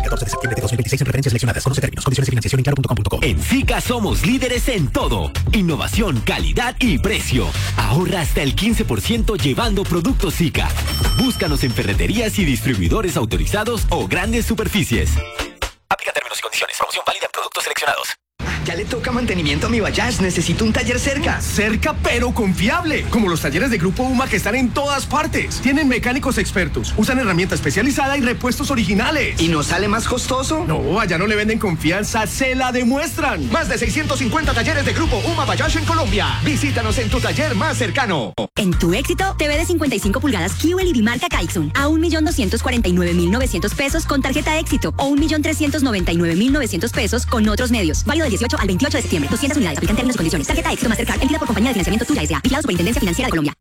14 de septiembre de 2026 en referencias seleccionadas. Conoce términos, condiciones y financiación en claro.com.co. En SICA somos líderes en todo. Innovación, calidad y precio. Ahorra hasta el 15% llevando productos SICA. Búscanos en ferreterías y distribuidores autorizados o grandes superficies. Aplica términos y condiciones. Promoción válida en productos seleccionados. Ya le toca mantenimiento a mi Bayash. Necesito un taller cerca. Cerca pero confiable. Como los talleres de Grupo UMA que están en todas partes. Tienen mecánicos expertos. Usan herramienta especializada y repuestos originales. ¿Y no sale más costoso? No, allá no le venden confianza. Se la demuestran. Más de 650 talleres de Grupo UMA Bayash en Colombia. Visítanos en tu taller más cercano. En tu éxito, TV de 55 pulgadas Kiwel y marca Caixun a 1.249.900 pesos con tarjeta éxito o 1.399.900 pesos con otros medios. Válido del 18 al 28 de septiembre. 200 unidades. Aplican términos y condiciones. Tarjeta éxito Mastercard. Emitida por compañía de financiamiento Tuya S.A. Vigilado Superintendencia Financiera de Colombia.